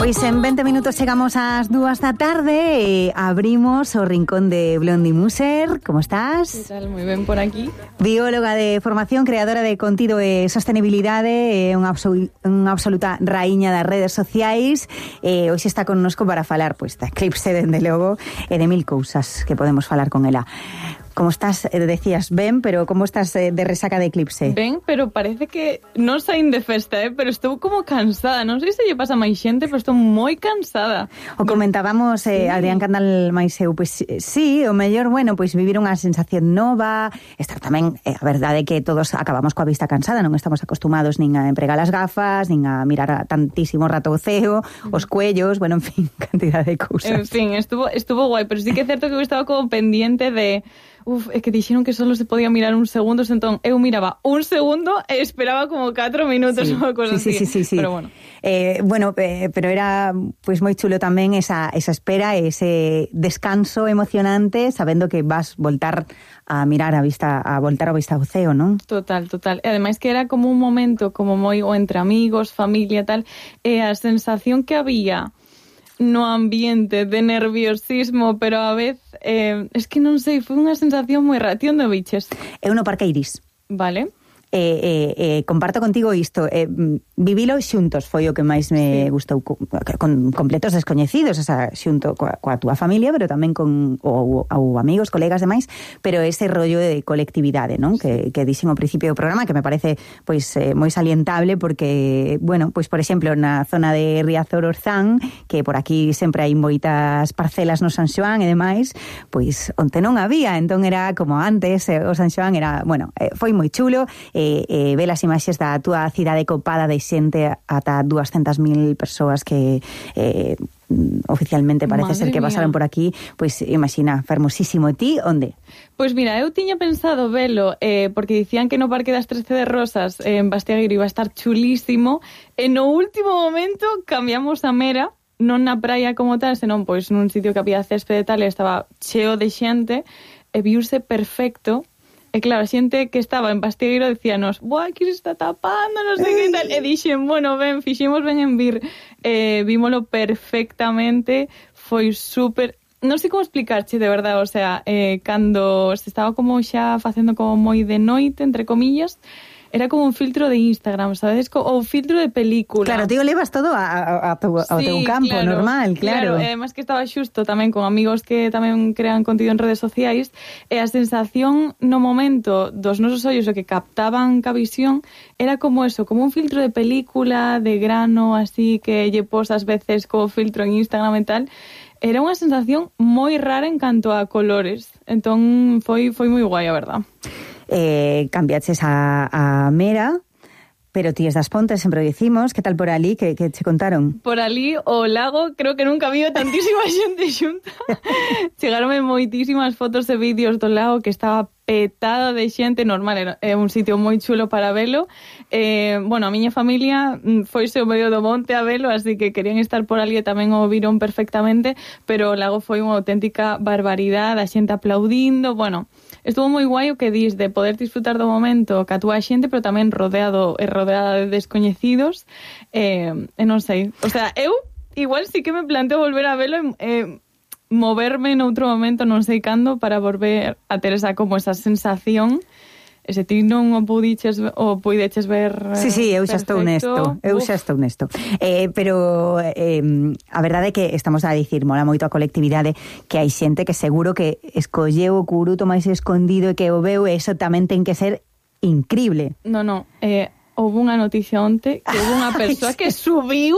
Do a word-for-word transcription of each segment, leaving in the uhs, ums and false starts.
Pois en veinte minutos chegamos ás dúas da tarde e abrimos o rincón de Blondie Muser. Como estás? Que tal? Moi ben por aquí. Bióloga de formación, creadora de contido e sostenibilidade, e unha, absol- unha absoluta raíña das redes sociais. E hoxe está connosco para falar pois, da Eclipse, dende logo, e de mil cousas que podemos falar con ela. Como estás, eh, decías, ben, pero como estás eh, de resaca de Eclipse? Ben, pero parece que non saín de festa, eh? Pero estou como cansada. Non sei se lle pasa a máis xente, pero estou moi cansada. O comentábamos, eh, sí. Adrián Candal máis eu, pois sí, o mellor, bueno, pois vivir unha sensación nova, estar tamén, eh, a verdade é que todos acabamos coa vista cansada, non estamos acostumados nin a empregar as gafas, nin a mirar a tantísimo rato o ceo, os cuellos, bueno, en fin, cantidad de cousas. En fin, estuvo, estuvo guai, pero sí que é certo que eu estaba como pendiente de... Uf, é que dixeron que solo se podía mirar un segundo, entón eu miraba un segundo e esperaba como catro minutos sí, ou cosa sí, así. Sí, sí, sí. Pero bueno. Eh, bueno, eh, pero era pues moi chulo tamén esa, esa espera, ese descanso emocionante, sabendo que vas voltar a mirar a vista, a voltar a vista ao ceo, non? Total, total. E ademais que era como un momento como moi o entre amigos, familia, tal, e a sensación que había no ambiente de nerviosismo, pero a vez, eh, es que non sei, foi unha sensación moi rara. Ti onde o viches? Eu no Parque Iris. Vale. Eh, eh, eh, comparto contigo isto, eh, vivilo xuntos foi o que máis me sí. gustou, con, con completos descoñecidos, o sea, xunto coa, coa túa familia, pero tamén con ou, ou amigos, colegas demais, pero ese rollo de colectividade, non? Que, que dixen ao principio do programa, que me parece pois eh, moi salientable, porque, bueno, pois por exemplo, na zona de Riazor Orzán, que por aquí sempre hai moitas parcelas no San Xoán e demais, pois onte non había, entón era como antes, eh, o San Xoán era, bueno, eh, foi moi chulo. Eh, eh, ve as imaxes da túa cidade copada de xente ata dúascentas mil persoas que eh, oficialmente parece Madre ser que pasaron por aquí, pois imagina, fermosísimo. E ti, onde? Pois mira, eu tiña pensado velo, eh, porque dicían que no Parque das Trece de Rosas eh, en Bastiagueiro iba a estar chulísimo, e no último momento cambiamos a Mera, non na praia como tal, senón pois nun sitio que había céspede e tal, e estaba cheo de xente, e viuse perfecto. E claro, a xente que estaba en Bastiagueiro decíanos, buah, aquí se está tapando, non sei que tal. E dixen, bueno, ben, fiximos ben en vir. Eh, vímolo perfectamente, foi super... Non sei como explicarche, de verdad, o sea, eh, cando se estaba como xa facendo como moi de noite, entre comillas, era como un filtro de Instagram, sabes? Ou filtro de película. Claro, tío, levas todo a, a, a tu, sí, ao teu campo, claro, normal, claro. Claro, e además que estaba xusto tamén con amigos que tamén crean contido en redes sociais, e a sensación no momento dos nosos ollos o que captaban ca visión era como eso, como un filtro de película, de grano, así que lle posas veces como filtro en Instagram e tal. Era unha sensación moi rara en canto a colores. Entón foi foi moi guai, a verdad. Eh, cambiaches a, a Mera, pero ti es das Pontes, sempre dicimos. Que tal por ali? Que, que che contaron? Por ali, o lago, creo que nunca viu tantísima xente xunta. Chegaronme moitísimas fotos e vídeos do lago que estaba petado de xente, normal, é un sitio moi chulo para velo. Eh, bueno, a miña familia foise ao medio do monte a velo, así que querían estar por ali e tamén o viron perfectamente, pero o lago foi unha auténtica barbaridade, a xente aplaudindo, bueno... Estuvo moi guai o que dis de poder disfrutar do momento ca túa xente, pero tamén rodeado e rodeada de descoñecidos, eh, e non sei. O sea, eu igual sí que me planteo volver a velo e eh, moverme en outro momento, non sei cando, para volver a ter esa como esa sensación. E se ti non o pudiches o puideches ver Sí, sí, eu xa estou nesto. Eu xa estou nesto. Eh, pero eh, a verdade é que estamos a dicir, mola moito a colectividade, que hai xente que seguro que escolleu o curuto máis escondido e que o veu, e eso tamén ten que ser increíble. No, no, eh, houve unha noticia onte que houve unha persoa que subiu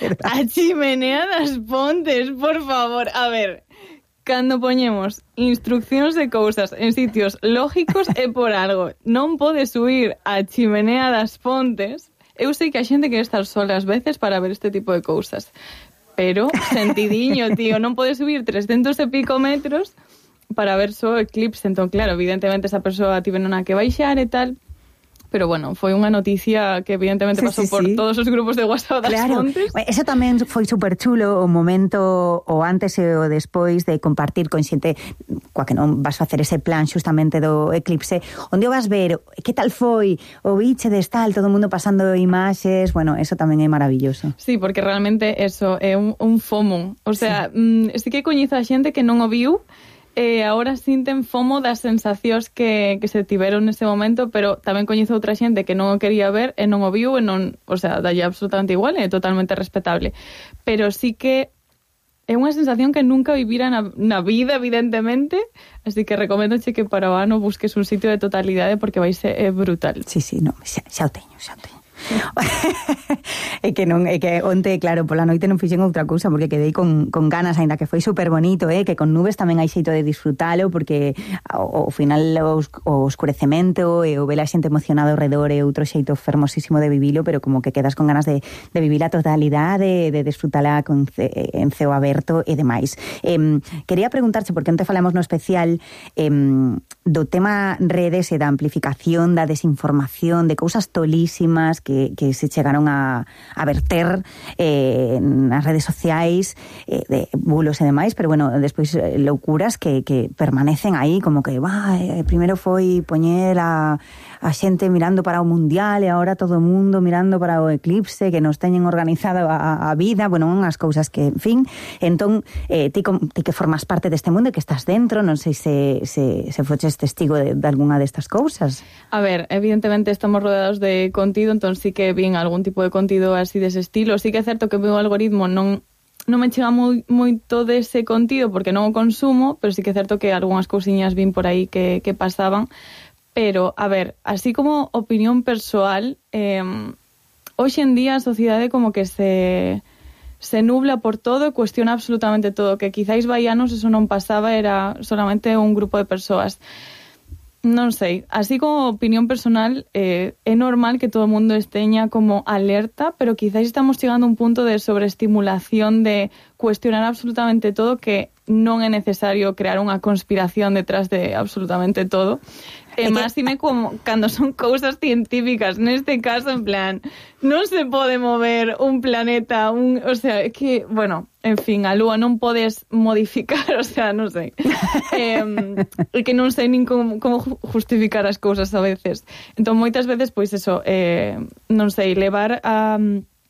a chimenea das Pontes, por favor. A ver, cando poñemos instruccións de cousas en sitios lógicos é por algo. Non pode subir a chimenea das Pontes. Eu sei que a xente quere estar sola ás veces para ver este tipo de cousas, pero sentidiño, tío, non pode subir trescentos e pico metros para ver só eclipse. Entón, claro, evidentemente esa persoa tive nona que baixar e tal, Pero bueno, foi unha noticia que evidentemente Sí, pasou sí, por sí. todos os grupos de WhatsApp das Claro, fontes. eso tamén foi super chulo, o momento o antes e o despois de compartir con xente coa que non vas facer ese plan xustamente do eclipse, onde o vas ver, que tal foi, o biche de tal, todo o mundo pasando imaxes, bueno, eso tamén é maravilloso. Sí, porque realmente eso é un, un FOMO. O sea, sí. Mm, sí que coñezo a xente que non o viu, e eh, agora sinten FOMO das sensacións que, que se tiveron nese momento, pero tamén coñezo outra xente que non o quería ver e non o viu e non, o sea, dalle absolutamente igual e é totalmente respetable. Pero sí que é unha sensación que nunca vivira na, na vida, evidentemente, así que recomendoche que para o ano busques un sitio de totalidade porque vai ser é brutal. Sí, sí, no, xa, xa o teño, xa o teño. é que non, é que onte, claro, pola noite non fixen outra cousa porque quedei con, con ganas, aínda que foi super bonito, eh, que con nubes tamén hai xeito de disfrutalo porque ao, ao final o, o escurecemento e o ver a xente emocionada ao redor é outro xeito fermosísimo de vivilo, pero como que quedas con ganas de, de vivir a totalidade, de, de disfrutala con ce, en ceo aberto e demais. Eh, quería preguntarche, porque onte falamos no especial eh, do tema redes e da amplificación da desinformación, de cousas tolísimas que, que se chegaron a, a verter eh, nas redes sociais, eh, de bulos e demais, pero bueno, despois eh, loucuras que, que permanecen aí, como que bah, eh, primeiro foi poñer a, a xente mirando para o mundial e agora todo o mundo mirando para o eclipse, que nos teñen organizado a, a vida, bueno, unhas cousas que, en fin, entón, eh, ti, ti que formas parte deste mundo e que estás dentro, non sei se, se, se foches testigo de, de algunha destas cousas. A ver, evidentemente estamos rodeados de contido, entón sí que vin algún tipo de contido así dese estilo. Sí que é certo que o meu algoritmo non non me chega moi, moito dese contido porque non o consumo, pero sí que é certo que algunhas cousiñas vin por aí que, que pasaban. Pero, a ver, así como opinión persoal, eh, hoxe en día a sociedade como que se... se nubla por todo e cuestiona absolutamente todo, que quizáis vai anos eso non pasaba, era solamente un grupo de persoas. Non sei, así como opinión personal, eh, é normal que todo o mundo esteña como alerta, pero quizáis estamos chegando a un punto de sobreestimulación, de cuestionar absolutamente todo, que non é necesario crear unha conspiración detrás de absolutamente todo. E máxime como cando son cousas científicas, neste caso, en plan, non se pode mover un planeta, un, o sea, é que, bueno, en fin, a lúa non podes modificar, o sea, non sei. eh, que non sei nin como, como justificar as cousas a veces. Entón, moitas veces, pois eso, eh, non sei, levar a,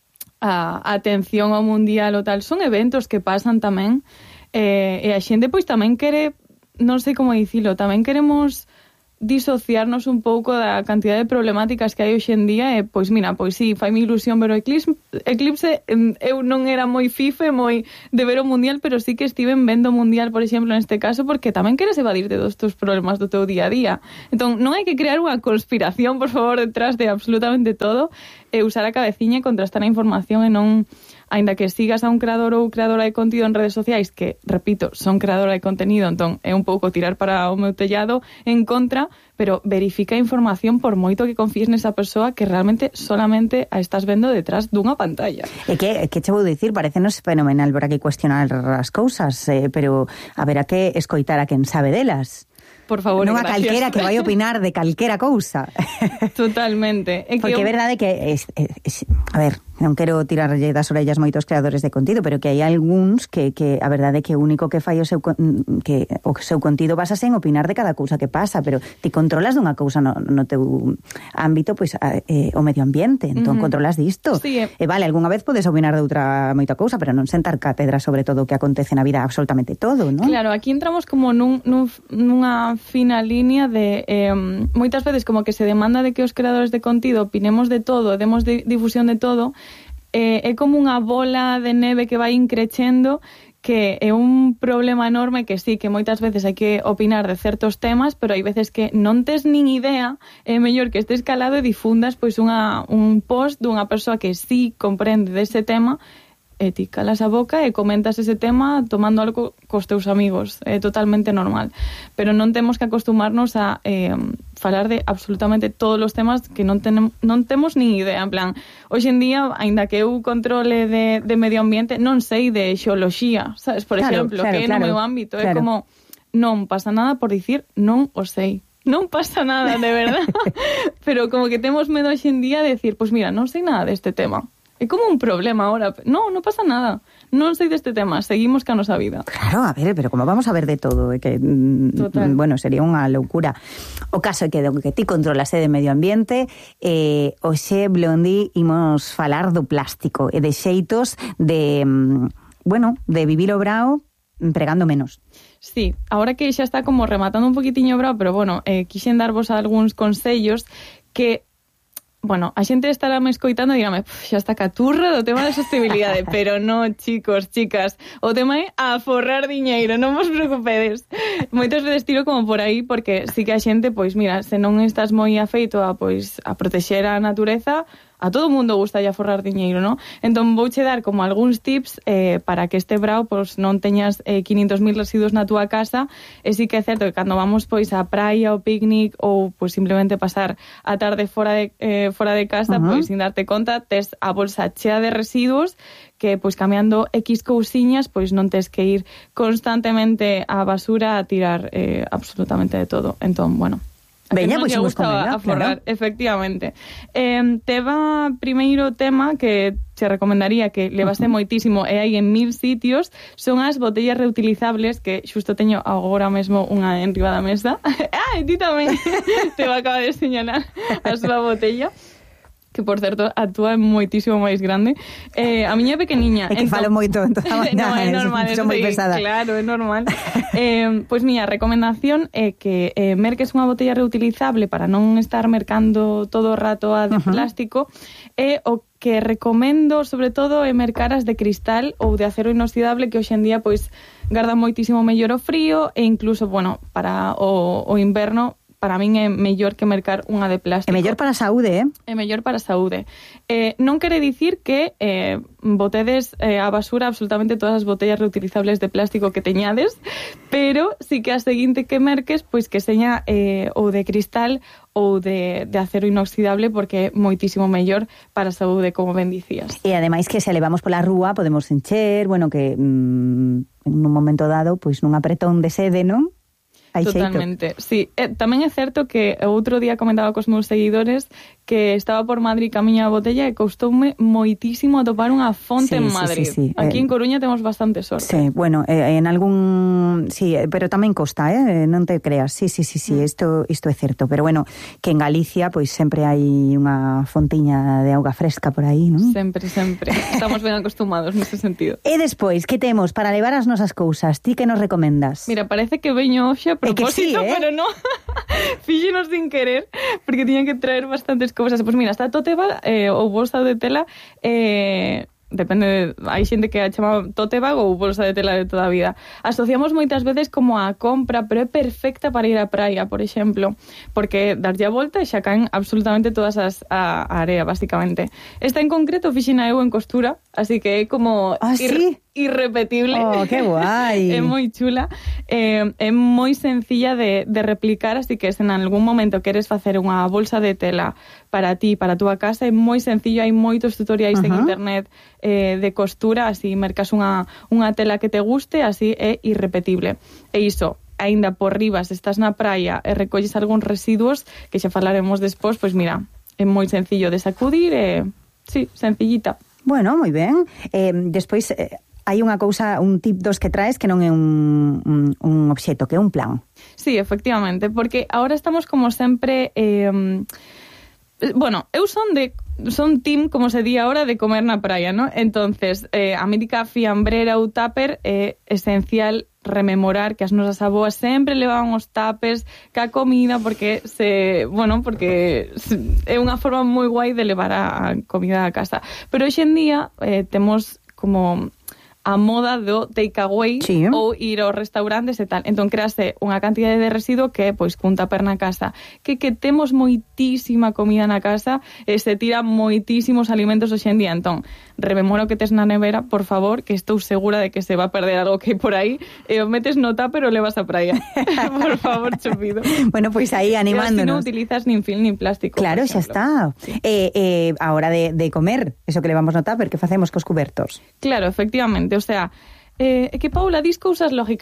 a, a atención ao mundial ou tal, son eventos que pasan tamén, eh, e a xente, pois, tamén quere, non sei como dicilo, tamén queremos disociarnos un pouco da cantidad de problemáticas que hai hoxe en día e, pois mira, pois sí, faime ilusión ver o eclipse, eclipse eu non era moi fife, moi de ver o mundial, pero sí que estiven vendo o mundial, por exemplo, neste caso, porque tamén queres evadirte dos teus problemas do teu día a día. Entón, non hai que crear unha conspiración, por favor, detrás de absolutamente todo, e usar a cabeciña e contrastar a información e non... Ainda que sigas a un creador ou creadora de contido en redes sociais, que, repito, son creadora de contenido, entón é un pouco tirar para o meu tellado en contra, pero verifica a información por moito que confíes nesa persoa que realmente solamente a estás vendo detrás dunha pantalla. E que, que che vou dicir, parecenos fenomenal para que cuestionar as cousas, eh, pero haberá que escoitar a quen sabe delas. Por favor, non a calquera que vai opinar de calquera cousa. Totalmente. É que porque é eu... verdade que es, es, a ver, non quero tirarlle das orellas moitos creadores de contido, pero que hai algúns que, que a verdade é que o único que fai o seu que o seu contido basase en opinar de cada cousa que pasa, pero ti controlas dunha cousa no, no teu ámbito, pois eh, o medio ambiente, entón uh-huh. controlas disto. Sí, eh. E vale, algunha vez podes opinar de outra moita cousa, pero non sentar cátedra sobre todo o que acontece na vida, absolutamente todo, non? Claro, aquí entramos como nun, nun, nunha fina línea de eh, moitas veces como que se demanda de que os creadores de contido opinemos de todo, demos de difusión de todo, eh, é como unha bola de neve que vai increcendo, que é un problema enorme, que sí, que moitas veces hai que opinar de certos temas, pero hai veces que non tes nin idea, é mellor que estes calado e difundas pois unha, un post dunha persoa que sí comprende dese tema, e ti calas a boca e comentas ese tema tomando algo cos teus amigos. É totalmente normal. Pero non temos que acostumarnos a eh, falar de absolutamente todos os temas que non, tenem, non temos nin idea. En plan, hoxe en día, aínda que eu controle de, de medio ambiente, non sei de xeoloxía, sabes? Por claro, exemplo, claro, que é claro, no meu ámbito. Claro. É como, non pasa nada por dicir non o sei. non pasa nada, de verdad. Pero como que temos medo hoxe en día de decir, pues mira, non sei nada deste tema. É como un problema ahora. No, non pasa nada. Non sei deste tema, seguimos ca nosa vida. Claro, a ver, pero como vamos a ver de todo, é que, Total. bueno, sería unha loucura. O caso é que do que ti controlase de medio ambiente, eh, hoxe, Blondi, imos falar do plástico e de xeitos de, bueno, de vivir o brao empregando menos. Sí, ahora que xa está como rematando un poquitiño o brao, pero bueno, eh, quixen darvos algúns consellos que... Bueno, a xente estará me escoitando e dirame, xa está caturra do tema da sostenibilidade, pero non, chicos, chicas, o tema é aforrar diñeiro, non vos preocupedes. Moitas veces tiro como por aí, porque sí que a xente, pois mira, se non estás moi afeito a, pois, a protexer a natureza, a todo mundo gusta ya forrar diñeiro, ¿no? Entón vouche dar como algúns tips eh, para que este brao pois non teñas eh, quinientos mil residuos na túa casa. E sí que é certo que cando vamos pois á praia, ao picnic ou pois simplemente pasar a tarde fora de eh, fora de casa, uh-huh. pois sin darte conta, tes a bolsa chea de residuos que pois cambiando X cousiñas, pois non tes que ir constantemente á basura a tirar eh, absolutamente de todo. Entón, bueno, Veña, pois imos con ela, a forrar, claro. Efectivamente. Eh, teva primeiro tema que te recomendaría que levase uh-huh. moitísimo e hai en mil sitios, son as botellas reutilizables, que xusto teño agora mesmo unha en riba da mesa. Ah, e ti tamén te va acaba de señalar a súa botella, que por certo a túa é moitísimo máis grande. Eh, a miña é pequeniña. É que entón... falo moito, entón, no, é normal, son moi pesada. Claro, é normal. eh, pois miña recomendación é que eh, merques unha botella reutilizable para non estar mercando todo o rato a de uh-huh. plástico, e o que recomendo sobre todo é mercar as de cristal ou de acero inoxidable, que hoxe en día pois gardan moitísimo mellor o frío, e incluso, bueno, para o, o inverno para min é mellor que mercar unha de plástico. É mellor para a saúde, eh? É mellor para a saúde. Eh, non quere dicir que eh, botedes eh, a basura absolutamente todas as botellas reutilizables de plástico que teñades, pero sí que a seguinte que merques, pois que seña eh, ou de cristal ou de, de acero inoxidable, porque é moitísimo mellor para a saúde, como ben dicías. E ademais que se levamos pola rúa podemos encher, bueno, que mmm, en un momento dado, pois nun apretón de sede, non? Hai Totalmente, xeito. sí. Eh, tamén é certo que outro día comentaba cos meus seguidores que estaba por Madrid camiña a botella e coustoume moitísimo atopar unha fonte sí, en Madrid. Sí, sí, sí. Aquí eh, en Coruña temos bastante sorte. Sí, bueno, eh, en algún... Sí, pero tamén costa, eh? Non te creas. Sí, sí, sí, sí, isto, isto é certo. Pero bueno, que en Galicia, pois sempre hai unha fontiña de auga fresca por aí, non? Sempre, sempre. Estamos ben acostumados nese sentido. E despois, que temos para levar as nosas cousas? Ti que nos recomendas? Mira, parece que veño hoxe a propósito, sí, eh? pero non. Fíxenos sin querer, porque tiñan que traer bastantes cousas. Pois mira, está tote bag eh, ou bolsa de tela, eh, depende, de, hai xente que a chama tote bag ou bolsa de tela de toda a vida. Asociamos moitas veces como a compra, pero é perfecta para ir á praia, por exemplo, porque darlle a volta e xa caen absolutamente todas as a, a area, basicamente. Esta en concreto fixina eu en costura, así que é como ah, ir, sí? irrepetible. Oh, que guai. É moi chula. Eh, é moi sencilla de, de replicar, así que se en algún momento queres facer unha bolsa de tela para ti, para a túa casa, é moi sencillo, hai moitos tutoriais uh-huh. en internet eh, de costura, así mercas unha, unha tela que te guste, así é irrepetible. E iso, aínda por riba, se estás na praia e recolles algúns residuos, que xa falaremos despois, pois mira, é moi sencillo de sacudir, e sí, sencillita. Bueno, moi ben. Eh, despois... Eh... hai unha cousa, un tip dos que traes que non é un, un, un obxeto, que é un plan. Sí, efectivamente, porque ahora estamos como sempre... Eh, bueno, eu son de... son team, como se di ahora, de comer na praia, ¿no? Entonces, eh, a mítica fiambrera ou tupper é esencial rememorar que as nosas aboas sempre levaban os tuppers ca comida, porque se, bueno, porque é unha forma moi guai de levar a, a comida a casa. Pero hoxe en día eh, temos como a moda do takeaway, sí, ou ir aos restaurantes e tal. Entón, crease unha cantidade de residuo que é, pois, cun tupper na casa. Que que temos moitísima comida na casa e se tira moitísimos alimentos hoxe en día. Entón, rememoro que tes na nevera, por favor, que estou segura de que se va a perder algo que hai por aí, e o metes no tupper o levas a praia. Por favor, chupido. Bueno, pois aí animándonos. Pero si non utilizas nin film nin plástico. Claro, xa está. Sí. Eh, eh, a hora de, de comer, eso que levamos no tupper, que facemos cos cubertos? Claro, efectivamente. O sea, eh, que Paula, dis cousas lógicas.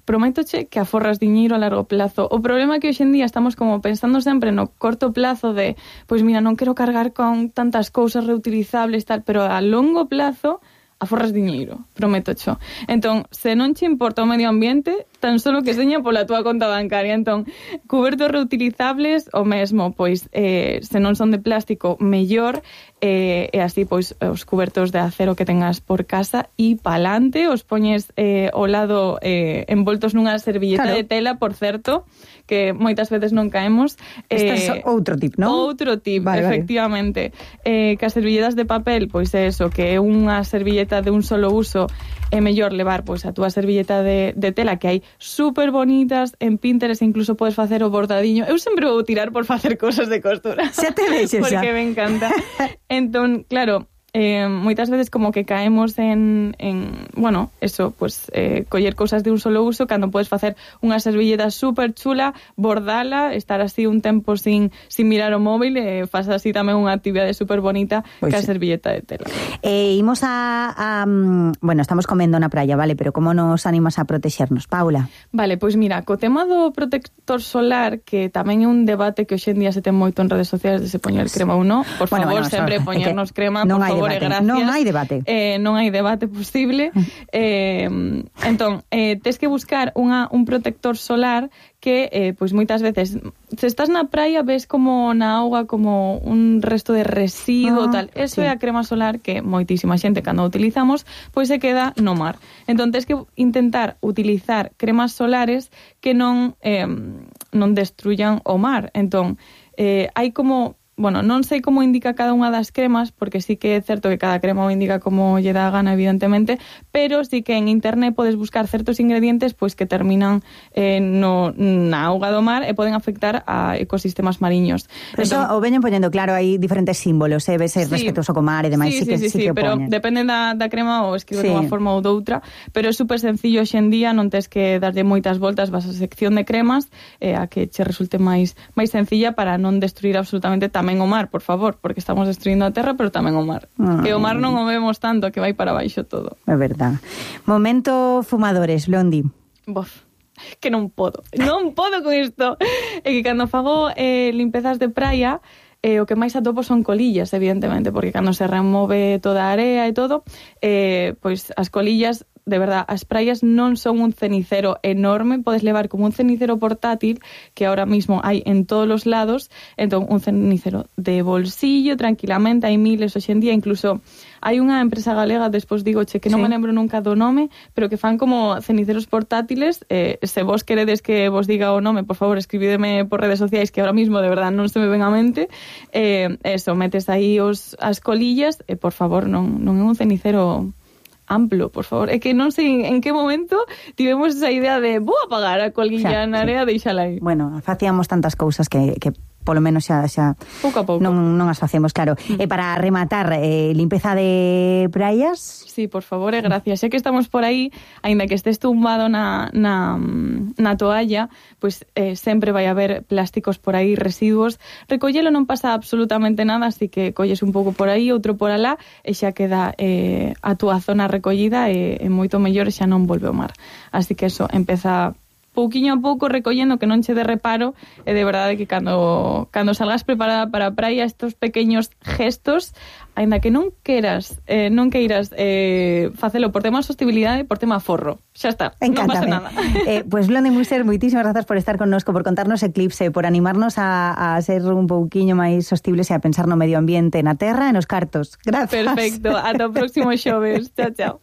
prométoche que aforras diñeiro a largo plazo. O problema é que hoxe en día estamos como pensando sempre no corto plazo de, pois mira, non quero cargar con tantas cousas reutilizables, tal, pero a longo plazo aforras diñeiro, prométocho. Entón, se non che importa o medio ambiente, tan solo que seña pola túa conta bancaria. Entón, cubertos reutilizables, o mesmo, pois, eh, se non son de plástico, mellor, eh, e así, pois, os cubertos de acero que tengas por casa, e pa'lante, os poñes eh, ao lado eh, envoltos nunha servilleta claro. de tela, por certo, que moitas veces non caemos. Este é eh, outro tip, non? Outro tip, vale, efectivamente. Vale. Eh, que as servilletas de papel, pois é eso, que é unha servilleta de un solo uso, é mellor levar pois a túa servilleta de, de tela, que hai super bonitas en Pinterest, incluso podes facer o bordadiño. Eu sempre vou tirar por facer cosas de costura. Xa te veixes, porque xa. me encanta. Entón, claro, eh, moitas veces como que caemos en, en bueno, eso, pues eh, coller cousas de un solo uso, cando podes facer unha servilleta super chula, bordala, estar así un tempo sin, sin mirar o móvil, e eh, faz así tamén unha actividade super bonita pues, que a servilleta de tela. Eh, imos a, a... Bueno, estamos comendo na praia, vale, pero como nos animas a protexernos, Paula? Vale, pois mira, co tema do protector solar, que tamén é un debate que hoxe en día se ten moito en redes sociais de se poñer crema ou non, por bueno, favor, bueno, sempre poñernos crema, por favor, debate. Gracias. Non hai debate. Eh, non hai debate posible. eh, entón, eh, tes que buscar unha, un protector solar que, eh, pois moitas veces, se estás na praia, ves como na auga como un resto de residuo, ah, tal. Eso sí. É a crema solar que moitísima xente, cando utilizamos, pois se queda no mar. Entón, tes que intentar utilizar cremas solares que non, eh, non destruyan o mar. Entón, eh, hai como... Bueno, non sei como indica cada unha das cremas, porque sí que é certo que cada crema o indica como lle dá a gana, evidentemente, pero sí que en internet podes buscar certos ingredientes pois que terminan eh, no, na auga do mar e poden afectar a ecosistemas mariños. Pero entón, eso o veñen poñendo, claro, hai diferentes símbolos, eh, ves, sí, respetuoso co mar e demais, sí, sí, sí, que, sí, sí, sí que pero poñen. Depende da, da crema ou escribe sí. dunha forma ou doutra, pero é super sencillo hoxe en día, non tes que darlle moitas voltas, vas a sección de cremas eh, a que che resulte máis máis sencilla para non destruir absolutamente tamén o mar, por favor, porque estamos destruindo a terra, pero tamén o mar. Ay. Que o mar non o vemos tanto, que vai para baixo todo. É verdad. Momento fumadores, Blondi. Bof, que non podo. Non podo con isto. É que cando fago eh, limpezas de praia, eh, o que máis atopo son colillas, evidentemente, porque cando se remove toda a area e todo, eh, pois as colillas, de verdad, as praias non son un cenicero enorme, podes levar como un cenicero portátil que ahora mismo hai en todos os lados, entón un cenicero de bolsillo, tranquilamente, hai miles hoxe en día, incluso hai unha empresa galega, despois digo, che, que non sí. me lembro nunca do nome, pero que fan como ceniceros portátiles, eh, se vos queredes que vos diga o nome, por favor, escribideme por redes sociais, que ahora mismo, de verdad, non se me ven a mente, eh, eso, metes aí os, as colillas, e, por favor, non, non é un cenicero amplo, por favor. É que non sei en que momento tivemos esa idea de vou apagar a colilla na area, sí. deixala aí. Bueno, facíamos tantas cousas que, que polo menos xa, xa pouco a pouco. Non, non as facemos, claro. Mm. E para rematar, eh, limpeza de praias? Sí, por favor, e gracias. Sé que estamos por aí, aínda que estés tumbado na, na, na toalla, pois eh, sempre vai haber plásticos por aí, residuos. Recollelo non pasa absolutamente nada, así que colles un pouco por aí, outro por alá, e xa queda eh, a túa zona recollida e, e moito mellor xa non volve ao mar. Así que eso, empeza pouquiño a pouco recollendo, que non che de reparo, e de verdade que cando, cando salgas preparada para a praia, estos pequeños gestos, aínda que non queras, eh, non queiras eh, facelo por tema de sostenibilidade, por tema forro. Xa está, encántame. Non pasa nada. Eh, pues Blondi Muser, moitísimas grazas por estar connosco, por contarnos Eclipse, por animarnos a, a ser un pouquiño máis sostibles e a pensar no medio ambiente, na terra e nos cartos. Grazas. Perfecto, ata o próximo xoves. Chao, chao.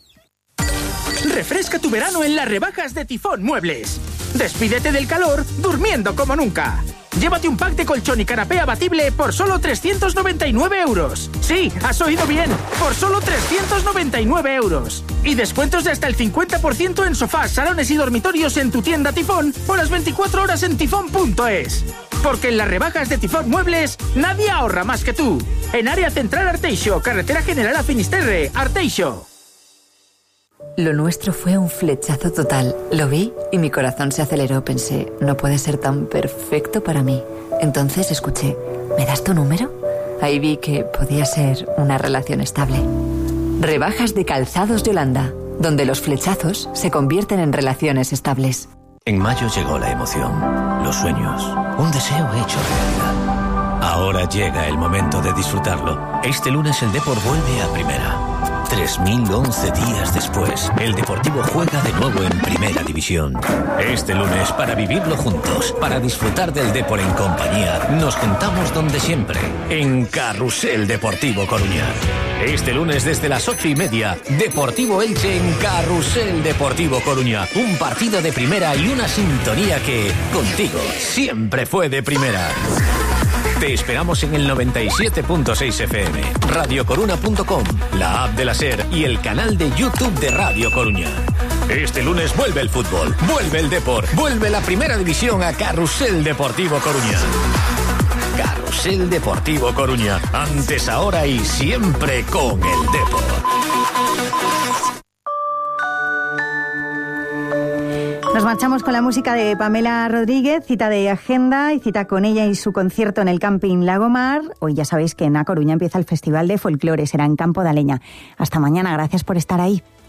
Refresca tu verano en las rebajas de Tifón Muebles. Despídete del calor durmiendo como nunca. Llévate un pack de colchón y canapé abatible por solo trescientos noventa y nueve euros. Sí, has oído bien, por solo trescientos noventa y nueve euros. Y descuentos de hasta el cincuenta por ciento en sofás, salones y dormitorios en tu tienda Tifón o las veinticuatro horas en tifón punto es. Porque en las rebajas de Tifón Muebles nadie ahorra más que tú. En Área Central Arteixo, Carretera General a Finisterre, Arteixo. Lo nuestro fue un flechazo total. Lo vi y mi corazón se aceleró. Pensé, no puede ser tan perfecto para mí. Entonces escuché, ¿me das tu número? Ahí vi que podía ser una relación estable. Rebajas de Calzados Yolanda. donde los flechazos se convierten en relaciones estables. En mayo llegó la emoción, los sueños, un deseo hecho realidad. Ahora llega el momento de disfrutarlo. Este lunes el Depor vuelve a primera. tres mil once días después, el Deportivo juega de nuevo en Primera División. Este lunes, para vivirlo juntos, para disfrutar del Depor en compañía, nos juntamos donde siempre, en Carrusel Deportivo Coruña. Este lunes desde las ocho y media, Deportivo Elche en Carrusel Deportivo Coruña. Un partido de primera y una sintonía que, contigo, siempre fue de primera. Te esperamos en el noventa y siete punto seis F M, radio coruna punto com, la app de la SER y el canal de YouTube de Radio Coruña. Este lunes vuelve el fútbol, vuelve el Depor, vuelve la Primera División a Carrusel Deportivo Coruña. Carrusel Deportivo Coruña, antes, ahora y siempre con el Depor. Nos marchamos con la música de Pamela Rodríguez, cita de agenda y cita con ella y su concierto en el Camping Lagomar. Hoy ya sabéis que en A Coruña empieza el Festival de Folclore, será en Campo de Aleña. Hasta mañana, gracias por estar ahí.